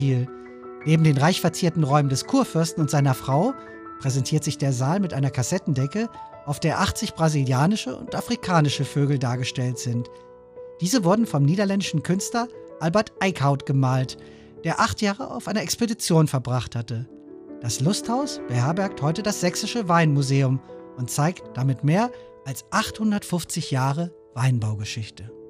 Neben den reich verzierten Räumen des Kurfürsten und seiner Frau präsentiert sich der Saal mit einer Kassettendecke, auf der 80 brasilianische und afrikanische Vögel dargestellt sind. Diese wurden vom niederländischen Künstler Albert Eickhout gemalt, der 8 Jahre auf einer Expedition verbracht hatte. Das Lusthaus beherbergt heute das Sächsische Weinmuseum und zeigt damit mehr als 850 Jahre Weinbaugeschichte.